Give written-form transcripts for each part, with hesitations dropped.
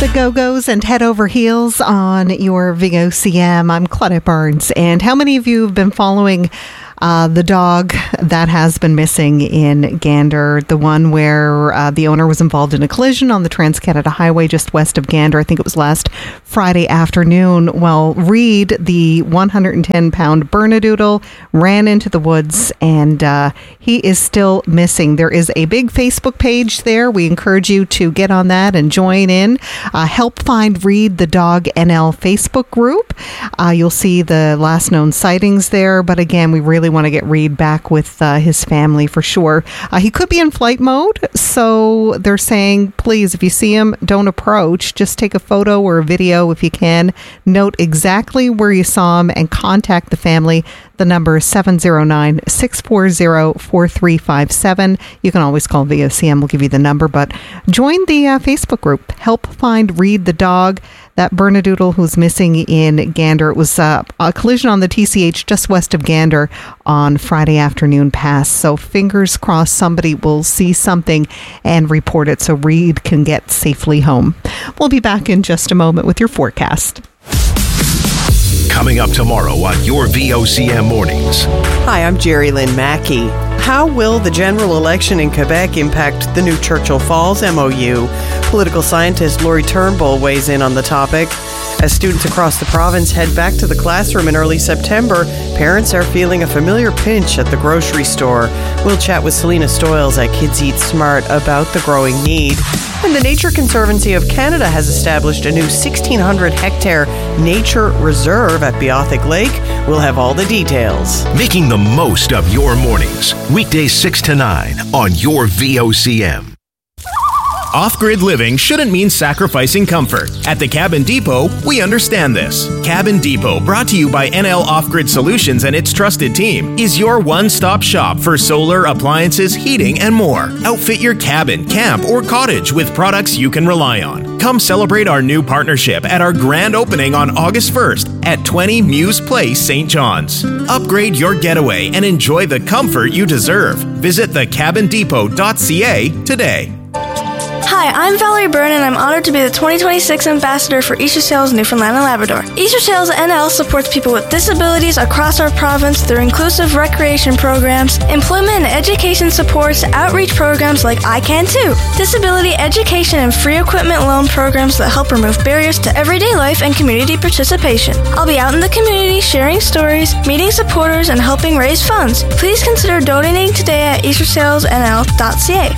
the Go-Go's and Head Over Heels on your VOCM. I'm Claudette Barnes. And how many of you have been following the dog that has been missing in Gander, the one where the owner was involved in a collision on the Trans-Canada Highway just west of Gander? I think it was last Friday afternoon. Well, Reed, the 110-pound Bernedoodle, ran into the woods, and he is still missing. There is a big Facebook page there. We encourage you to get on that and join in. Help Find Reed the Dog NL Facebook group. You'll see the last known sightings there, but again, we really want to get Reed back with his family for sure. He could be in flight mode, so they're saying, please, if you see him, don't approach. Just take a photo or a video if you can. Note exactly where you saw him and contact the family. The number is 709-640-4357. You can always call VOCM. We'll give you the number, but join the Facebook group. Help Find Reed the Dog, that Bernedoodle who's missing in Gander. It was a collision on the TCH just west of Gander on Friday afternoon past. So fingers crossed somebody will see something and report it so Reed can get safely home. We'll be back in just a moment with your forecast. Coming up tomorrow on your VOCM Mornings. Hi, I'm Jerry Lynn Mackey. How will the general election in Quebec impact the new Churchill Falls MOU? Political scientist Laurie Turnbull weighs in on the topic. As students across the province head back to the classroom in early September, parents are feeling a familiar pinch at the grocery store. We'll chat with Selena Stoyles at Kids Eat Smart about the growing need. And the Nature Conservancy of Canada has established a new 1,600-hectare nature reserve at Beothic Lake. We'll have all the details. Making the most of your mornings. Weekdays 6 to 9 on your VOCM. Off-grid living shouldn't mean sacrificing comfort. At the Cabin Depot, we understand this. Cabin Depot, brought to you by NL Off-Grid Solutions and its trusted team, is your one-stop shop for solar, appliances, heating, and more. Outfit your cabin, camp, or cottage with products you can rely on. Come celebrate our new partnership at our grand opening on August 1st at 20 Muse Place, St. John's. Upgrade your getaway and enjoy the comfort you deserve. Visit thecabindepot.ca today. Hi, I'm Valerie Byrne, and I'm honored to be the 2026 Ambassador for Easter Sales Newfoundland and Labrador. Easter Sales NL supports people with disabilities across our province through inclusive recreation programs, employment and education supports, outreach programs like I Can Too, disability education and free equipment loan programs that help remove barriers to everyday life and community participation. I'll be out in the community sharing stories, meeting supporters, and helping raise funds. Please consider donating today at eastersalesnl.ca.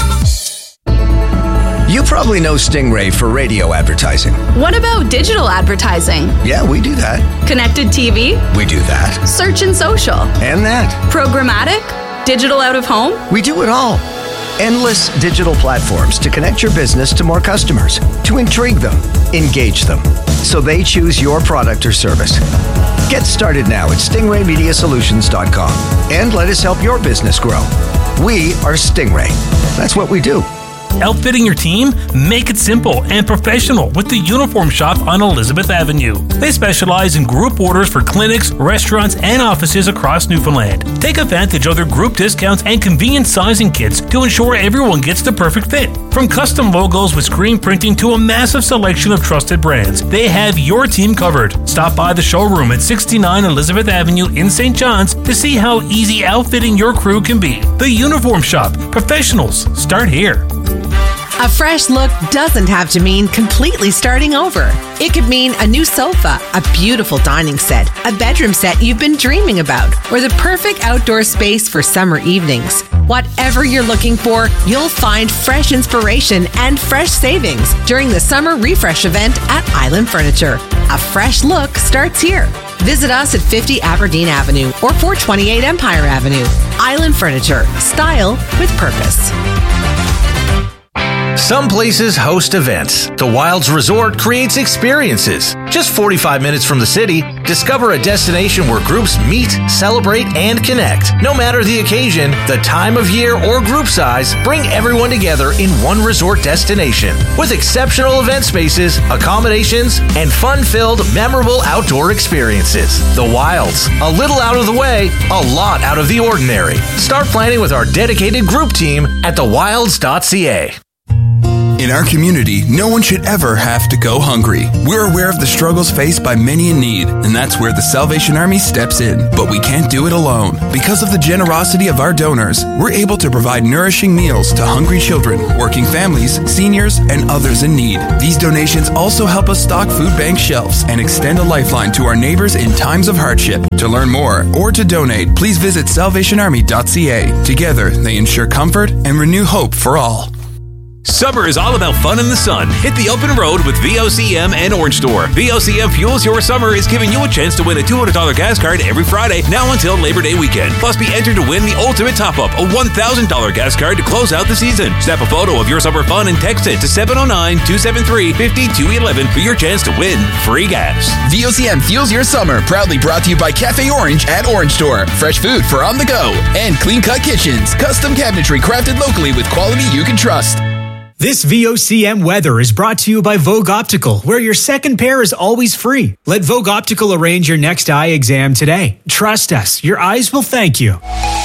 You probably know Stingray for radio advertising. What about digital advertising? Yeah, we do that. Connected TV? We do that. Search and social? And that. Programmatic? Digital out of home? We do it all. Endless digital platforms to connect your business to more customers, to intrigue them, engage them, so they choose your product or service. Get started now at stingraymediasolutions.com and let us help your business grow. We are Stingray. That's what we do. Outfitting your team? Make it simple and professional with the Uniform Shop on Elizabeth Avenue. They specialize in group orders for clinics, restaurants, and offices across Newfoundland. Take advantage of their group discounts and convenient sizing kits to ensure everyone gets the perfect fit. From custom logos with screen printing to a massive selection of trusted brands, they have your team covered. Stop by the showroom at 69 Elizabeth Avenue in St. John's to see how easy outfitting your crew can be. The Uniform Shop. Professionals start here. A fresh look doesn't have to mean completely starting over. It could mean a new sofa, a beautiful dining set, a bedroom set you've been dreaming about, or the perfect outdoor space for summer evenings. Whatever you're looking for, you'll find fresh inspiration and fresh savings during the Summer Refresh event at Island Furniture. A fresh look starts here. Visit us at 50 Aberdeen Avenue or 428 Empire Avenue. Island Furniture. Style with purpose. Some places host events. The Wilds Resort creates experiences. Just 45 minutes from the city, discover a destination where groups meet, celebrate, and connect. No matter the occasion, the time of year, or group size, bring everyone together in one resort destination. With exceptional event spaces, accommodations, and fun-filled, memorable outdoor experiences. The Wilds. A little out of the way, a lot out of the ordinary. Start planning with our dedicated group team at thewilds.ca. In our community, no one should ever have to go hungry. We're aware of the struggles faced by many in need, and that's where the Salvation Army steps in. But we can't do it alone. Because of the generosity of our donors, we're able to provide nourishing meals to hungry children, working families, seniors, and others in need. These donations also help us stock food bank shelves and extend a lifeline to our neighbors in times of hardship. To learn more or to donate, please visit salvationarmy.ca. Together, they ensure comfort and renew hope for all. Summer is all about fun in the sun. Hit the open road with VOCM and Orange Store. VOCM Fuels Your Summer is giving you a chance to win a $200 gas card every Friday, now until Labor Day weekend. Plus, be entered to win the ultimate top-up, a $1,000 gas card to close out the season. Snap a photo of your summer fun and text it to 709-273-5211 for your chance to win free gas. VOCM Fuels Your Summer, proudly brought to you by Cafe Orange at Orange Store. Fresh food for on the go. And Clean Cut Kitchens, custom cabinetry crafted locally with quality you can trust. This VOCM weather is brought to you by Vogue Optical, where your second pair is always free. Let Vogue Optical arrange your next eye exam today. Trust us, your eyes will thank you.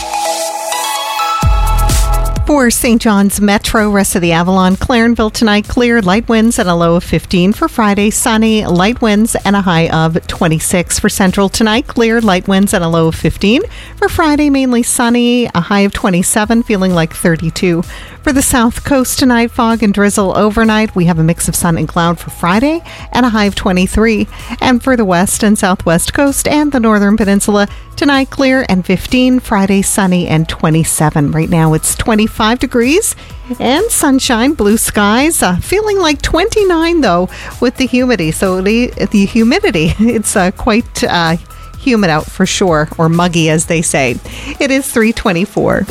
For St. John's Metro, rest of the Avalon, Clarenville tonight, clear, light winds and a low of 15. For Friday, sunny, light winds and a high of 26. For Central tonight, clear, light winds and a low of 15. For Friday, mainly sunny, a high of 27, feeling like 32. For the South Coast tonight, fog and drizzle overnight. We have a mix of sun and cloud for Friday and a high of 23. And for the West and Southwest Coast and the Northern Peninsula, tonight clear and 15. Friday, sunny and 27. Right now it's 25 degrees and sunshine, blue skies. Feeling like 29 though with the humidity. So the humidity, it's quite humid out for sure, or muggy as they say. It is 3:24.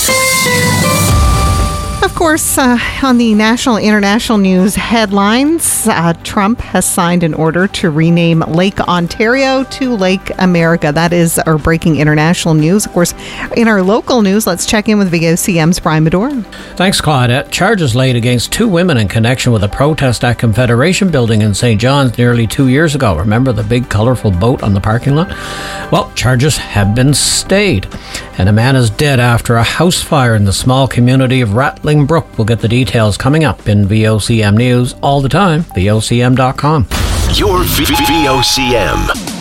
Of course, on the national international news headlines, Trump has signed an order to rename Lake Ontario to Lake America. That is our breaking international news. Of course, in our local news, let's check in with VOCM's Brian Medora. Thanks, Claudette. Charges laid against two women in connection with a protest at Confederation Building in St. John's nearly 2 years ago. Remember the big colourful boat on the parking lot? Well, charges have been stayed, and a man is dead after a house fire in the small community of Rattling Brook. We'll get the details coming up in VOCM News all the time, VOCM.com. Your VOCM.